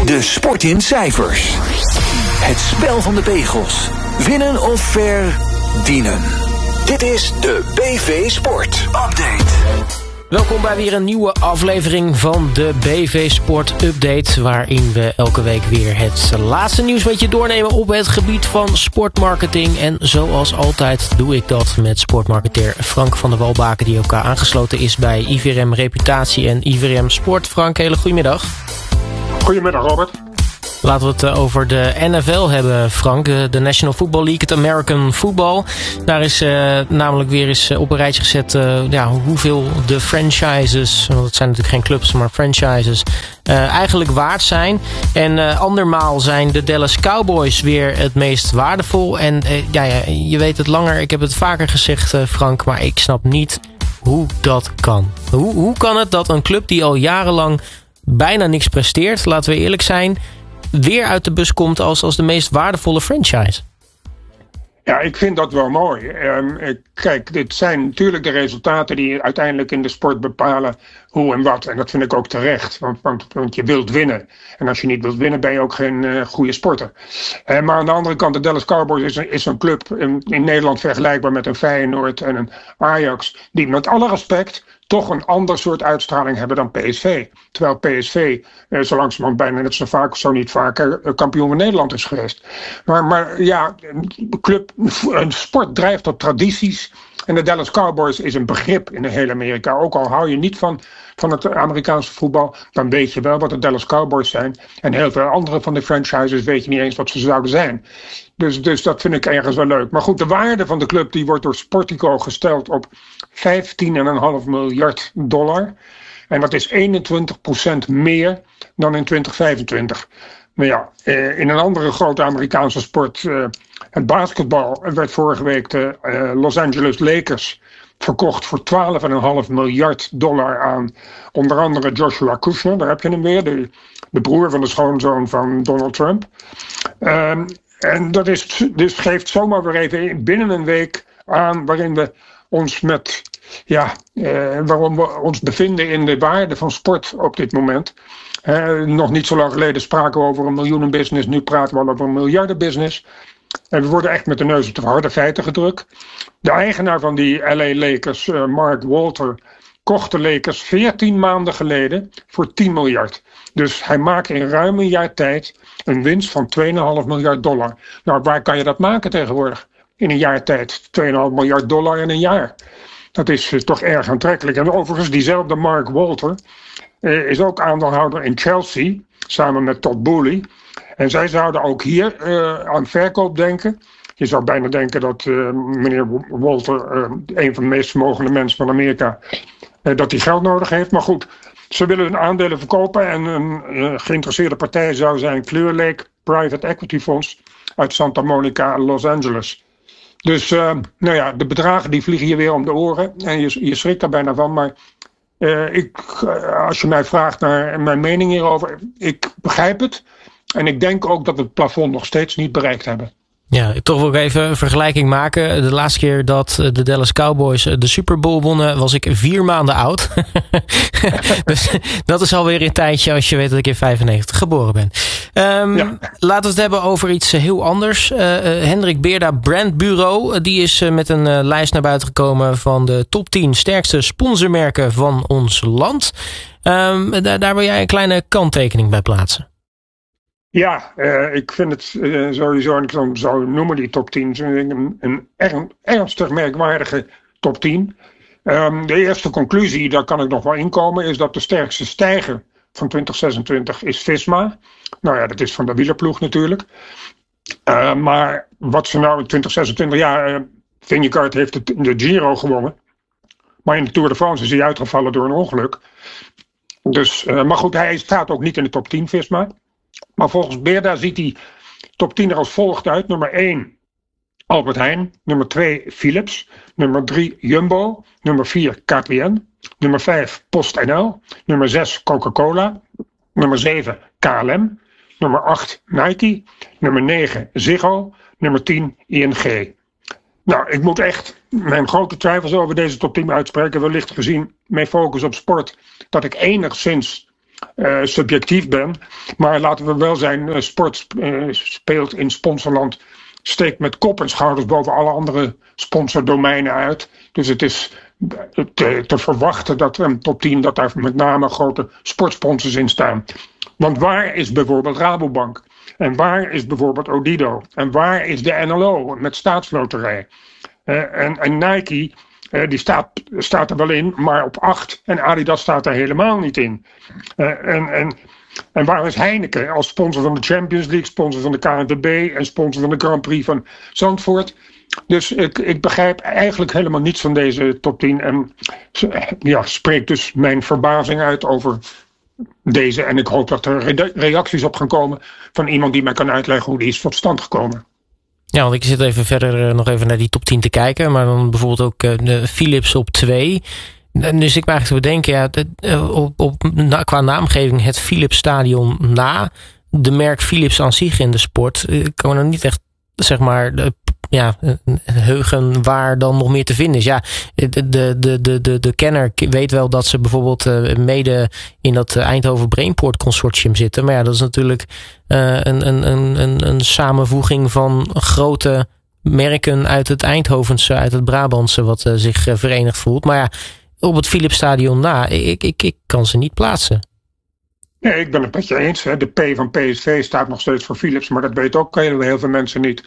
De Sport in cijfers. Het spel van de pegels. Winnen of verdienen. Dit is de BV Sport Update. Welkom bij weer een nieuwe aflevering van de BV Sport Update, waarin we elke week weer het laatste nieuws met je doornemen op het gebied van sportmarketing. En zoals altijd doe ik dat met sportmarketeer Frank van der Walbaken, die ook aangesloten is bij IVRM Reputatie en IVRM Sport. Frank, hele goedemiddag. Goedemiddag, Robert. Laten we het over de NFL hebben, Frank. De National Football League, het American Football. Daar is namelijk weer eens op een rijtje gezet hoeveel de franchises, want het zijn natuurlijk geen clubs, maar franchises, eigenlijk waard zijn. En andermaal zijn de Dallas Cowboys weer het meest waardevol. En je weet het langer, ik heb het vaker gezegd, Frank, maar ik snap niet hoe dat kan. Hoe kan het dat een club die al jarenlang bijna niks presteert, laten we eerlijk zijn, weer uit de bus komt als de meest waardevolle franchise? Ja, ik vind dat wel mooi. Kijk, dit zijn natuurlijk de resultaten die uiteindelijk in de sport bepalen hoe en wat. En dat vind ik ook terecht, want je wilt winnen. En als je niet wilt winnen, ben je ook geen goede sporter. Maar aan de andere kant, de Dallas Cowboys is een club in Nederland vergelijkbaar met een Feyenoord en een Ajax, die met alle respect toch een ander soort uitstraling hebben dan PSV. Terwijl PSV zo langzamerhand bijna net zo vaak of zo niet vaker kampioen van Nederland is geweest. Maar ja, een sport drijft op tradities. En de Dallas Cowboys is een begrip in heel Amerika. Ook al hou je niet van het Amerikaanse voetbal, dan weet je wel wat de Dallas Cowboys zijn. En heel veel andere van de franchises weet je niet eens wat ze zouden zijn. Dus dat vind ik ergens wel leuk. Maar goed, de waarde van de club die wordt door Sportico gesteld op $15,5 miljard. En dat is 21% meer dan in 2025. Maar ja, in een andere grote Amerikaanse sport, het basketbal, werd vorige week de Los Angeles Lakers verkocht voor $12,5 miljard aan onder andere Joshua Kushner. Daar heb je hem weer, de broer van de schoonzoon van Donald Trump. En dat geeft zomaar weer even binnen een week aan waarin we ons waarom we ons bevinden in de waarde van sport op dit moment. Nog niet zo lang geleden spraken we over een miljoenenbusiness, nu praten we al over een miljardenbusiness. En we worden echt met de neus op de harde feiten gedrukt. De eigenaar van die LA Lakers, Mark Walter, kocht de Lakers 14 maanden geleden voor $10 miljard. Dus hij maakt in ruim een jaar tijd een winst van $2,5 miljard. Nou, waar kan je dat maken tegenwoordig? In een jaar tijd, $2,5 miljard in een jaar. Dat is toch erg aantrekkelijk. En overigens, diezelfde Mark Walter is ook aandeelhouder in Chelsea, samen met Todd Boehly. En zij zouden ook hier aan verkoop denken. Je zou bijna denken dat meneer Walter, een van de meest vermogende mensen van Amerika, dat hij geld nodig heeft. Maar goed, ze willen hun aandelen verkopen en een geïnteresseerde partij zou zijn Clear Lake Private Equity Fonds uit Santa Monica, Los Angeles. Dus de bedragen die vliegen je weer om de oren en je schrikt daar bijna van. Maar als je mij vraagt naar mijn mening hierover, ik begrijp het. En ik denk ook dat we het plafond nog steeds niet bereikt hebben. Ja, toch wil ik even een vergelijking maken. De laatste keer dat de Dallas Cowboys de Super Bowl wonnen, was ik 4 maanden oud. Dus dat is alweer een tijdje als je weet dat ik in 95 geboren ben. Laten we het hebben over iets heel anders. Hendrik Beerda Brand Bureau, die is met een lijst naar buiten gekomen van de top 10 sterkste sponsormerken van ons land. Daar wil jij een kleine kanttekening bij plaatsen. Ja, ik vind het sowieso, en ik zou noemen die top 10, een ernstig merkwaardige top 10. De eerste conclusie, daar kan ik nog wel inkomen, is dat de sterkste stijger van 2026 is Visma. Nou ja, dat is van de wielerploeg natuurlijk. Maar wat ze nou in 2026, Vingegaard heeft de Giro gewonnen. Maar in de Tour de France is hij uitgevallen door een ongeluk. Dus, maar goed, hij staat ook niet in de top 10, Visma. Maar volgens Beerda ziet die top 10 er als volgt uit. Nummer 1 Albert Heijn. Nummer 2 Philips. Nummer 3 Jumbo. Nummer 4 KPN. Nummer 5 PostNL. Nummer 6 Coca-Cola. Nummer 7 KLM. Nummer 8 Nike. Nummer 9 Ziggo. Nummer 10 ING. Nou, ik moet echt mijn grote twijfels over deze top 10 uitspreken. Wellicht gezien mijn focus op sport dat ik enigszins subjectief ben. Maar laten we wel zijn, sport speelt in sponsorland, steekt met kop en schouders boven alle andere sponsordomeinen uit. Dus het is te verwachten dat een top 10, dat daar met name grote sportsponsors in staan. Want waar is bijvoorbeeld Rabobank? En waar is bijvoorbeeld Odido? En waar is de NLO met staatsloterij? En Nike, die staat er wel in, maar op 8. En Adidas staat er helemaal niet in. En waar is Heineken als sponsor van de Champions League, sponsor van de KNVB en sponsor van de Grand Prix van Zandvoort? Dus ik begrijp eigenlijk helemaal niets van deze top 10. En spreek dus mijn verbazing uit over deze. En ik hoop dat er reacties op gaan komen van iemand die mij kan uitleggen hoe die is tot stand gekomen. Ja, want ik zit even verder nog even naar die top 10 te kijken. Maar dan bijvoorbeeld ook de Philips op 2. Dus ik ben eigenlijk te bedenken, qua naamgeving het Philips Stadion na. De merk Philips aan zich in de sport. Ik kan er niet echt, zeg maar, heugen waar dan nog meer te vinden is. Ja, de kenner weet wel dat ze bijvoorbeeld mede in dat Eindhoven Brainport consortium zitten. Maar ja, dat is natuurlijk een samenvoeging van grote merken uit het Eindhovense, uit het Brabantse, wat zich verenigd voelt. Maar ja, op het Philips Stadion na, ik kan ze niet plaatsen. Nee, ik ben het met je eens. Hè. De P van PSV staat nog steeds voor Philips, maar dat weten ook heel veel mensen niet.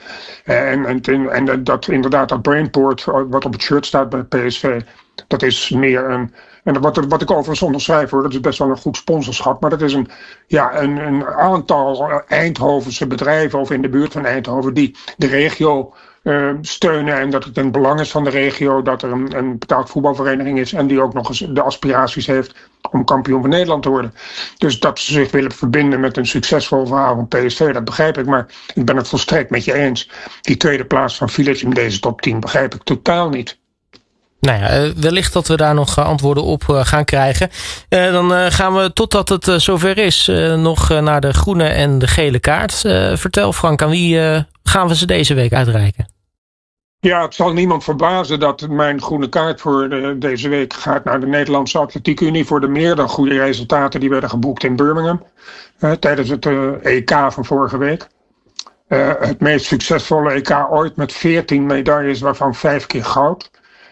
En dat inderdaad dat Brainport, wat op het shirt staat bij PSV, dat is meer een... En wat ik overigens onderschrijf hoor, dat is best wel een goed sponsorschap, maar dat is een aantal Eindhovense bedrijven of in de buurt van Eindhoven die de regio steunen en dat het een belang is van de regio dat er een betaald voetbalvereniging is en die ook nog eens de aspiraties heeft om kampioen van Nederland te worden. Dus dat ze zich willen verbinden met een succesvol verhaal van PSV, dat begrijp ik, maar ik ben het volstrekt met je eens. Die tweede plaats van Philips in deze top 10 begrijp ik totaal niet. Nou ja, wellicht dat we daar nog antwoorden op gaan krijgen. Dan gaan we, totdat het zover is, nog naar de groene en de gele kaart. Vertel Frank, aan wie gaan we ze deze week uitreiken? Ja, het zal niemand verbazen dat mijn groene kaart voor deze week gaat naar de Nederlandse Atletiek Unie voor de meer dan goede resultaten die werden geboekt in Birmingham tijdens het EK van vorige week. Het meest succesvolle EK ooit met 14 medailles, waarvan 5 keer goud.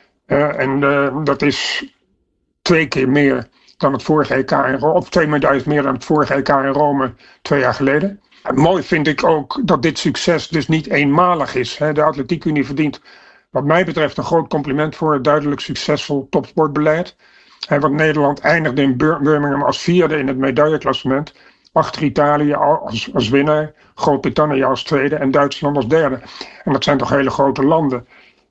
Dat is 2 keer meer dan het vorige EK in Rome, of 2 medailles meer dan het vorige EK in Rome 2 jaar geleden. Mooi vind ik ook dat dit succes dus niet eenmalig is. De Atletiek Unie verdient wat mij betreft een groot compliment voor het duidelijk succesvol topsportbeleid. Want Nederland eindigde in Birmingham als 4e in het medailleklassement. Achter Italië als winnaar, Groot-Brittannië als 2e en Duitsland als 3e. En dat zijn toch hele grote landen.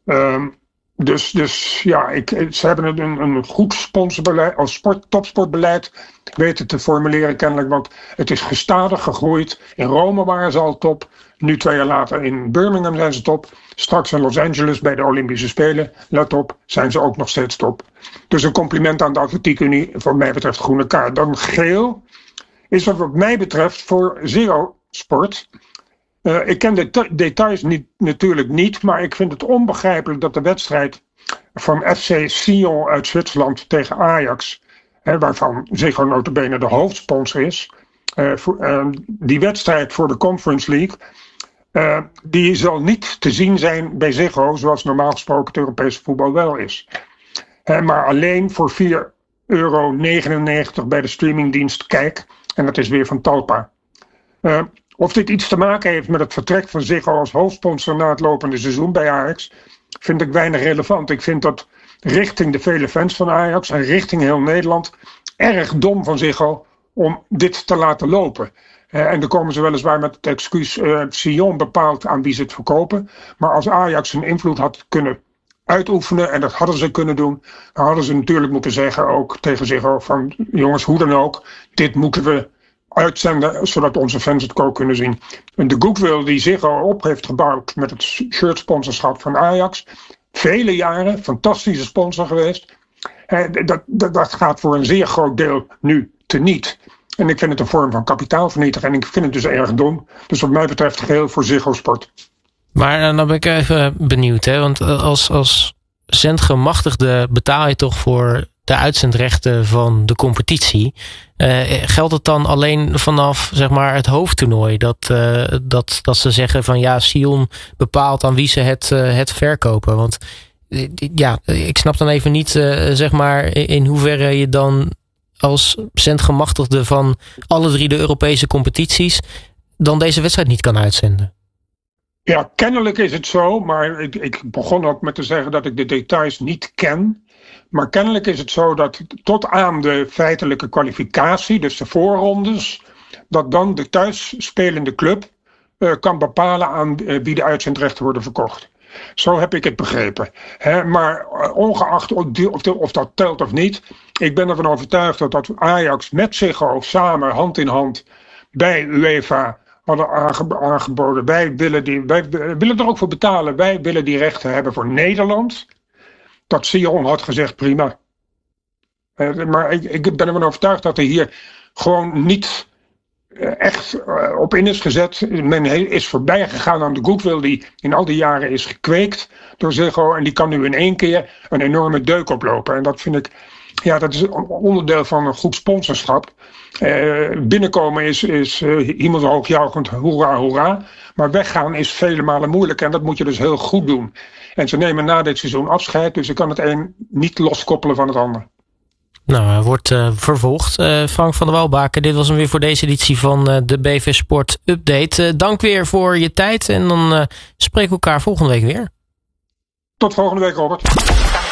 Dus ja, ze hebben een goed sponsorbeleid of topsportbeleid weten te formuleren kennelijk, want het is gestadig gegroeid. In Rome waren ze al top, nu 2 jaar later in Birmingham zijn ze top. Straks in Los Angeles bij de Olympische Spelen, let op, zijn ze ook nog steeds top. Dus een compliment aan de Atletiek Unie, voor mij betreft groene kaart. Dan geel is wat mij betreft voor Ziggo Sport. Ik ken de details natuurlijk niet, maar ik vind het onbegrijpelijk dat de wedstrijd van FC Sion uit Zwitserland tegen Ajax, waarvan Ziggo nota bene de hoofdsponsor is, die wedstrijd voor de Conference League, die zal niet te zien zijn bij Ziggo zoals normaal gesproken het Europese voetbal wel is. Maar alleen voor €4,99 bij de streamingdienst Kijk, en dat is weer van Talpa. Of dit iets te maken heeft met het vertrek van Ziggo als hoofdsponsor na het lopende seizoen bij Ajax, vind ik weinig relevant. Ik vind dat richting de vele fans van Ajax en richting heel Nederland erg dom van Ziggo om dit te laten lopen. En dan komen ze weliswaar met het excuus Sion bepaalt aan wie ze het verkopen. Maar als Ajax een invloed had kunnen uitoefenen, en dat hadden ze kunnen doen, dan hadden ze natuurlijk moeten zeggen ook tegen Ziggo van jongens, hoe dan ook, dit moeten we uitzenden, zodat onze fans het ook kunnen zien. En de goodwill die Ziggo op heeft gebouwd met het shirtsponsorschap van Ajax, vele jaren, fantastische sponsor geweest, dat gaat voor een zeer groot deel nu teniet. En ik vind het een vorm van kapitaalvernietiging en ik vind het dus erg dom. Dus wat mij betreft geheel voor Ziggo Sport. Maar dan ben ik even benieuwd, want als zendgemachtigde betaal je toch voor de uitzendrechten van de competitie. Geldt het dan alleen vanaf zeg maar het hoofdtoernooi? Dat ze zeggen van ja, Sion bepaalt aan wie ze het verkopen. Want ja, ik snap dan even niet zeg maar in hoeverre je dan als zendgemachtigde van alle 3 de Europese competities dan deze wedstrijd niet kan uitzenden. Ja, kennelijk is het zo, maar ik begon ook met te zeggen dat ik de details niet ken. Maar kennelijk is het zo dat tot aan de feitelijke kwalificatie, dus de voorrondes, dat dan de thuisspelende club kan bepalen aan wie de uitzendrechten worden verkocht. Zo heb ik het begrepen. Maar ongeacht of dat telt of niet, ik ben ervan overtuigd dat Ajax met Ziggo samen hand in hand bij UEFA hadden aangeboden. Wij willen er ook voor betalen. Wij willen die rechten hebben voor Nederland. Dat Sion had gezegd prima. Maar ik ben ervan overtuigd dat er hier gewoon niet echt op in is gezet. Men is voorbij gegaan aan de goodwill die in al die jaren is gekweekt door Ziggo. En die kan nu in één keer een enorme deuk oplopen. En dat vind ik, ja, dat is een onderdeel van een goed sponsorschap. Binnenkomen is iemand hoogjuichend, hoera, hoera. Maar weggaan is vele malen moeilijk en dat moet je dus heel goed doen. En ze nemen na dit seizoen afscheid, dus ik kan het een niet loskoppelen van het ander. Nou, wordt vervolgd. Frank van der Walbaken, dit was hem weer voor deze editie van de BV Sport Update. Dank weer voor je tijd en dan spreken we elkaar volgende week weer. Tot volgende week, Robert.